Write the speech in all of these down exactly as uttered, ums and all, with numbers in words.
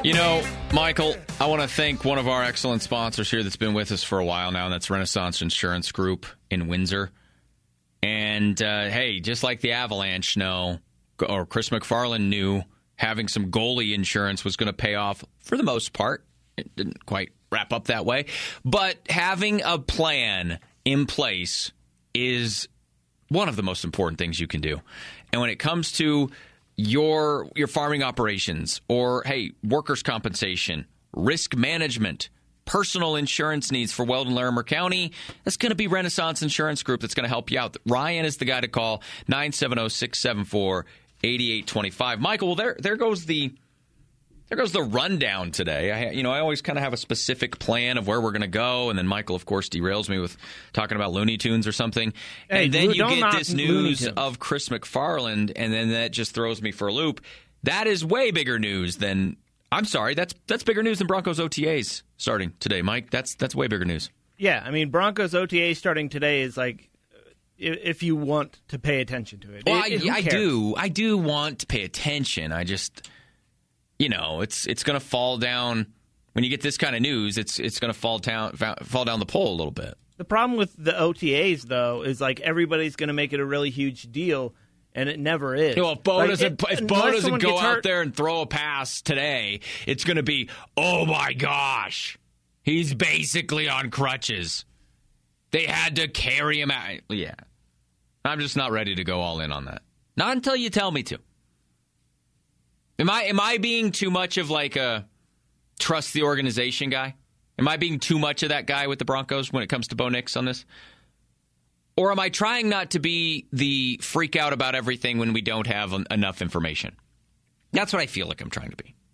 You know, Michael, I want to thank one of our excellent sponsors here that's been with us for a while now, and that's Renaissance Insurance Group in Windsor. And, uh, hey, just like the Avalanche know, or Chris McFarland knew, having some goalie insurance was going to pay off for the most part. It didn't quite wrap up that way. But having a plan in place is one of the most important things you can do. And when it comes to your your farming operations or, hey, workers' compensation, risk management, personal insurance needs for Weldon Larimer County, that's going to be Renaissance Insurance Group that's going to help you out. Ryan is the guy to call, nine seven zero, six seven four, eight eight two five. Michael, well, there there goes the there goes the rundown today. I, you know, I always kind of have a specific plan of where we're going to go, and then Michael, of course, derails me with talking about Looney Tunes or something. Hey, and then you don't get knock this Looney news Tunes. of Chris McFarland, and then that just throws me for a loop. That is way bigger news than I'm sorry, that's that's bigger news than Broncos O T As starting today, Mike. That's that's way bigger news. Yeah, I mean, Broncos O T A starting today is like, if, if you want to pay attention to it. Well, It- who I, I cares? do. I do want to pay attention. I just, you know, it's it's going to fall down when you get this kind of news. It's it's going to fall down fall down the pole a little bit. The problem with the O T As, though, is like everybody's going to make it a really huge deal, and it never is. You know, if Bo Like, doesn't it- if Bo unless doesn't someone go gets out hurt- there and throw a pass today, it's going to be, oh my gosh, he's basically on crutches. They had to carry him out. Yeah, I'm just not ready to go all in on that. Not until you tell me to. Am I am I being too much of like a trust the organization guy? Am I being too much of that guy with the Broncos when it comes to Bo Nix on this? Or am I trying not to be the freak out about everything when we don't have en- enough information? That's what I feel like I'm trying to be.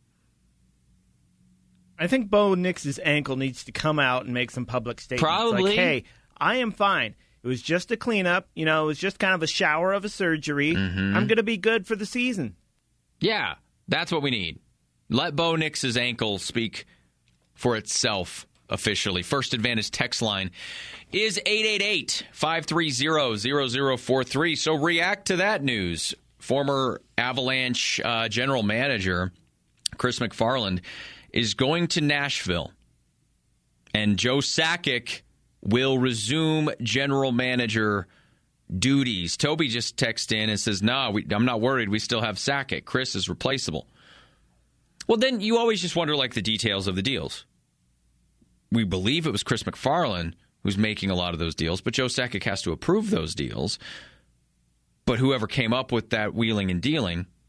I think Bo Nix's ankle needs to come out and make some public statements. Probably. Like, hey, I am fine. It was just a cleanup. You know, it was just kind of a shower of a surgery. Mm-hmm. I'm going to be good for the season. Yeah, that's what we need. Let Bo Nix's ankle speak for itself officially. First Advantage text line is eight eight eight, five three zero, zero zero four three. So react to that news. Former Avalanche uh, general manager Chris McFarland is going to Nashville, and Joe Sakic will resume general manager duties. Toby just texted in and says, no, we, I'm not worried. We still have Sakic. Chris is replaceable. Well, then you always just wonder, like, the details of the deals. We believe it was Chris McFarland who's making a lot of those deals, but Joe Sakic has to approve those deals. But whoever came up with that wheeling and dealing